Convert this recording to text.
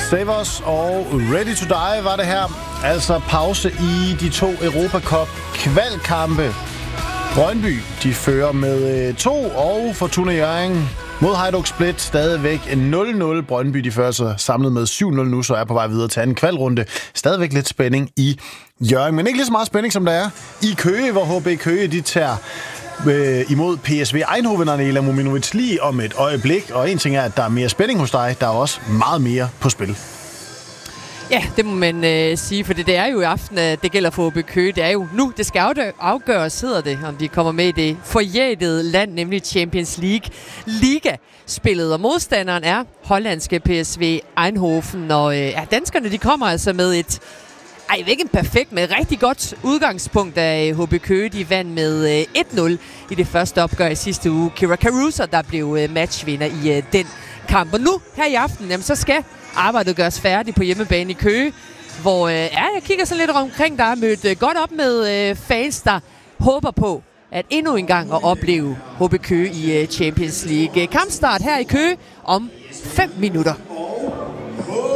Save Us og Ready to Die var det her. Altså pause i de 2 Europa Cup kvalkampe. Brøndby, de fører med 2, og Fortuna Hjørring mod Hajduk Split stadigvæk 0-0. Brøndby, de fører sig samlet med 7-0 nu, så er på vej videre til anden kvalrunde. Stadigvæk lidt spænding i Hjørring, men ikke lige så meget spænding, som der er i Køge, hvor HB Køge, de tager imod PSV Eindhoven, Arnela Mominovic, lige om et øjeblik. Og en ting er, at der er mere spænding hos dig, der er også meget mere på spil. Ja, det må man sige, for det er jo i aften, at det gælder for HB Køge. Det er jo nu, det skal afgøres, hedder det, om de kommer med i det forjættede land, nemlig Champions League Liga-spillet. Og modstanderen er hollandske PSV Eindhoven, og danskerne, de kommer altså med ikke en perfekt, men et rigtig godt udgangspunkt af HB Køge. De vandt med 1-0 i det første opgør i sidste uge. Kira Caruso, der blev matchvinder i den kamp. Og nu, her i aften, jamen, så skal arbejdet gøres færdigt på hjemmebane i Køge, hvor jeg kigger så lidt omkring, der er mødt godt op med fans, der håber på at endnu en gang at opleve HB Køge i Champions League. Kampstart her i Køge om 5 minutter.